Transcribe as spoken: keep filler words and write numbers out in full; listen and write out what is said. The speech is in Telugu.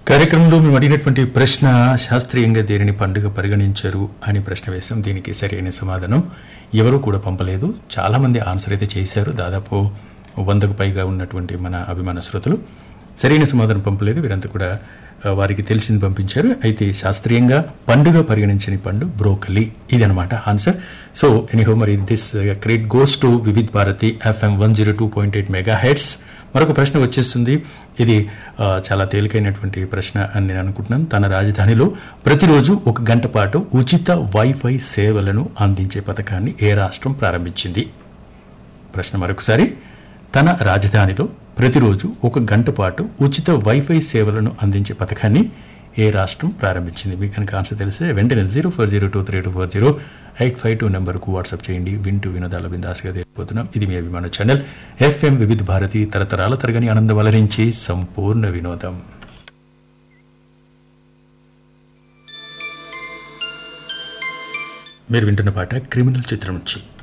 కార్యక్రమంలో మేము అడిగినటువంటి ప్రశ్న శాస్త్రీయంగా దేనిని పండుగ పరిగణించరు అని ప్రశ్న వేశాం. దీనికి సరైన సమాధానం ఎవరు కూడా పంపలేదు. చాలామంది ఆన్సర్ అయితే చేశారు. దాదాపు వందకు పైగా ఉన్నటువంటి మన అభిమాన శ్రోతలు సరైన సమాధానం పంపలేదు. వీరంతా కూడా వారికి తెలిసింది పంపించారు. అయితే శాస్త్రీయంగా పండుగ పరిగణించని పండు బ్రోకలీ, ఇది అనమాట ఆన్సర్. సో ఎనీహో, మరి this credit goes to Vividh Bharati FM one zero two point eight mega heads. మరొక ప్రశ్న వచ్చేస్తుంది. ఇది చాలా తేలికైనటువంటి ప్రశ్న అని నేను అనుకుంటున్నాను. తన రాజధానిలో ప్రతిరోజు ఒక గంట పాటు ఉచిత వైఫై సేవలను అందించే పథకాన్ని ఏ రాష్ట్రం ప్రారంభించింది? ప్రశ్న మరొకసారి. తన రాజధానిలో ప్రతిరోజు ఒక గంట పాటు ఉచిత వైఫై సేవలను అందించే పథకాన్ని ఏ రాష్ట్రం ప్రారంభించింది? మీకు కనుక ఆన్సర్ తెలిస్తే వెంటనే zero four zero two three two four zero eight five two నెంబర్కు వాట్సాప్ చేయండి. వింటూ వినోదాల బిందాస్గా తెలియపోతున్నాం. ఇది మీ అభిమాన ఛానల్ ఎఫ్ఎం వివిధ భారతి, తరతరాల తరగని ఆనందం వలరించి సంపూర్ణ వినోదం. మీరు వింటున్న పాట క్రిమినల్ చిత్రం నుంచి.